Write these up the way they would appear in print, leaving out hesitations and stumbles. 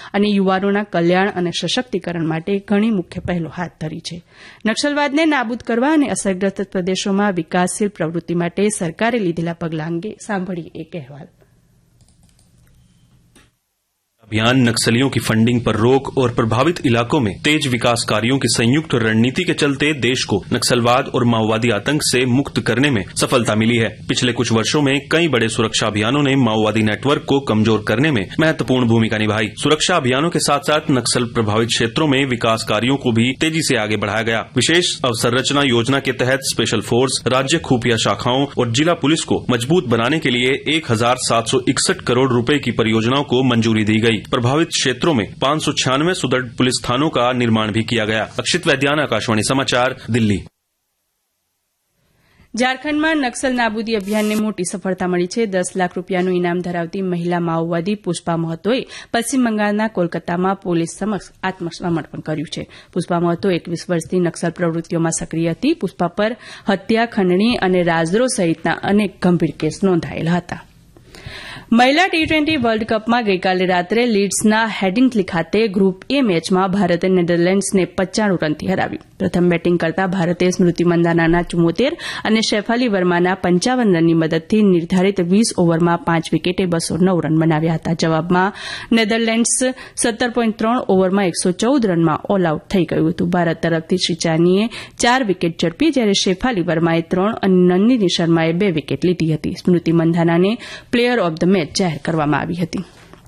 અને યુવાનોના કલ્યાણ અને સશક્તિકરણ માટે ઘણી મુખ્ય પહેલો હાથ ધરી છે. નક્સલવાદને નાબૂદ કરવા અને અસરગ્રસ્ત પ્રદેશોમાં વિકાસશીલ પ્રવૃત્તિ માટે સરકારે લીધેલા પગલાં અંગે સાંભળીએ એક અહેવાલ. अभियान नक्सलियों की फंडिंग पर रोक और प्रभावित इलाकों में तेज विकास कार्यों की संयुक्त रणनीति के चलते देश को नक्सलवाद और माओवादी आतंक से मुक्त करने में सफलता मिली है. पिछले कुछ वर्षों में कई बड़े सुरक्षा अभियानों ने माओवादी नेटवर्क को कमजोर करने में महत्वपूर्ण भूमिका निभाई. सुरक्षा अभियानों के साथ साथ नक्सल प्रभावित क्षेत्रों में विकास कार्यों को भी तेजी से आगे बढ़ाया गया. विशेष अवसंरचना योजना के तहत स्पेशल फोर्स, राज्य खुफिया शाखाओं और जिला पुलिस को मजबूत बनाने के लिए 1,761 करोड़ रुपए की परियोजनाओं को मंजूरी दी गई. प्रभावित क्षेत्रों में 596 सुदृढ़ पुलिस थानों का निर्माण भी किया गया. अक्षित वैद्यान, आकाशवाणी समाचार, दिल्ली. ઝારખંડમાં નક્સલ નાબૂદી અભિયાનને મોટી સફળતા મળી છે. 10 લાખ રૂપિયાનું ઇનામ ધરાવતી મહિલા માઓવાદી પુષ્પા મહતોએ પશ્ચિમ બંગાળના કોલકાતામાં પોલીસ સમક્ષ આત્મસમર્પણ કર્યું છે. પુષ્પા મહતો 21 વર્ષથી નક્સલ પ્રવૃત્તિઓમાં સક્રિય હતી. પુષ્પા પર હત્યા, ખંડણી અને રાજદ્રોહ સહિતના અનેક ગંભીર કેસ નોંધાયેલા હતા. મહિલા ટી-20 વર્લ્ડ કપમાં ગઈકાલે રાત્રે લીડ્સના હેડિંગ્લી ખાતે ગ્રુપ એ મેચમાં ભારતે નેધરલેન્ડ્સને 95 રનથી હરાવ્યું. પ્રથમ બેટિંગ કરતા ભારતે સ્મૃતિ મંદાનાના 74 અને શેફાલી વર્માના 55 રનની મદદથી નિર્ધારિત 20 ઓવરમાં 5 વિકેટે 209 રન બનાવ્યા હતા. જવાબમાં નેધરલેન્ડ્સ 17.3 ઓવરમાં 114 રનમાં ઓલ આઉટ થઈ ગયું હતું. ભારત તરફથી શ્રી ચાનીએ 4 વિકેટ ઝડપી, જ્યારે શેફાલી વર્માએ 3 અને નંદિની શર્માએ 2 વિકેટ લીધી હતી. સ્મૃતિ મંદાનાને પ્લેયર ઓફ ધ મેચ જાહેર કરવામાં આવી હતી.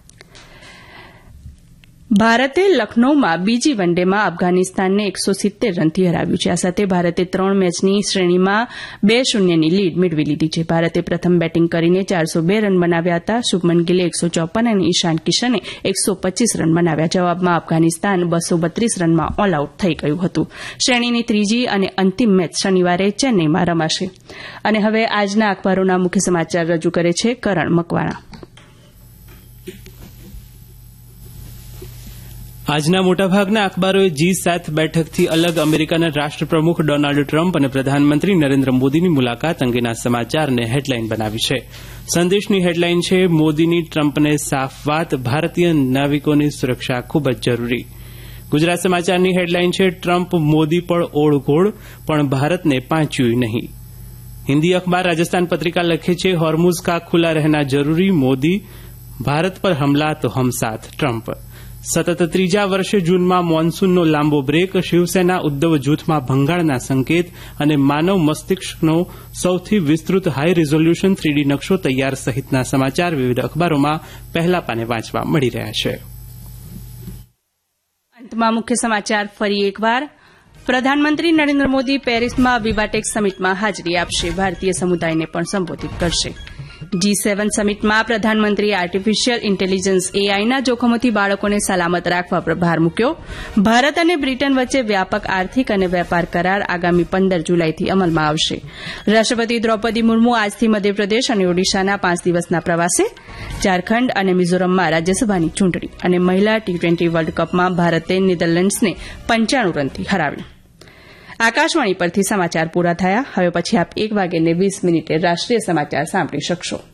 ભારતે લખનૌમાં બીજી વનડેમાં અફઘાનિસ્તાનને 170 રનથી હરાવ્યું છે. આ સાથે ભારતે 3 મેચની શ્રેણીમાં 2-0ની લીડ મેળવી લીધી છે. ભારતે પ્રથમ બેટિંગ કરીને 402 રન બનાવ્યા હતા. શુભમન ગિલે 154 અને ઈશાન કિશને 125 રન બનાવ્યા. જવાબમાં અફઘાનિસ્તાન 232 રનમાં ઓલ આઉટ થઈ ગયું હતું. શ્રેણીની ત્રીજી અને અંતિમ મેચ શનિવારે ચેન્નઈમાં રમાશે. અને હવે આજના અખબારોના મુખ્ય સમાચાર રજૂ કરે છે કરણ મકવાણા. આજના મોટાભાગના અખબારોએ G7 બેઠકથી અલગ અમેરિકાના રાષ્ટ્રપ્રમુખ ડોનાલ્ડ ટ્રમ્પ અને પ્રધાનમંત્રી નરેન્દ્ર મોદીની મુલાકાત અંગેના સમાચારને હેડલાઇન બનાવી છે. સંદેશની હેડલાઇન છે, મોદીની ટ્રમ્પને સાફ વાત, ભારતીય નાવિકોની સુરક્ષા ખૂબ જ જરૂરી. ગુજરાત સમાચારની હેડલાઇન છે, ટ્રમ્પ મોદી પર ઓળઘોળ પણ ભારતને પાંચ્યું નહીં. હિન્દી અખબાર રાજસ્થાન પત્રિકા લખે છે, હોર્મુઝ કા ખુલ્લા રહેના જરૂરી, મોદી ભારત પર હમલા તો હમ સાથ ટ્રમ્પ. સતત ત્રીજા વર્ષે જૂનમાં મોન્સૂનનો લાંબો બ્રેક, શિવસેના ઉદ્ધવ જૂથમાં ભંગાણના સંકેત અને માનવ મસ્તિષ્કનો સૌથી વિસ્તૃત હાઈ રિઝોલ્યુશન 3D નકશો તૈયાર સહિતના સમાચાર વિવિધ અખબારોમાં પહેલા પાને વાંચવા મળી રહ્યા છે. અંતમાં મુખ્ય સમાચાર ફરી એકવાર. પ્રધાનમંત્રી નરેન્દ્ર મોદી પેરિસમાં વિવાટેક સમિટમાં હાજરી આપશે. ભારતીય સમુદાયને પણ સંબોધિત કરશે. G7 સમિટમાં પ્રધાનમંત્રીએ આર્ટિફિશિયલ ઇન્ટેલિજન્સ AIના જોખમોથી બાળકોને સલામત રાખવા પર ભાર મૂક્યો. ભારત અને બ્રિટન વચ્ચે વ્યાપક આર્થિક અને વેપાર કરાર આગામી 15 જુલાઈથી અમલમાં આવશે. રાષ્ટ્રપતિ દ્રૌપદી મુર્મુ આજથી મધ્યપ્રદેશ અને ઓડિશાના 5 દિવસના પ્રવાસે. ઝારખંડ અને મિઝોરમમાં રાજ્યસભાની ચૂંટણી. અને મહિલા ટી-20 વર્લ્ડ કપમાં ભારતે નેધરલેન્ડ્સને 95 રનથી હરાવ્યું. આકાશવાણી પરથી સમાચાર પૂરા થયા. હવે પછી આપ 1:20 રાષ્ટ્રીય સમાચાર સાંભળી શકશો.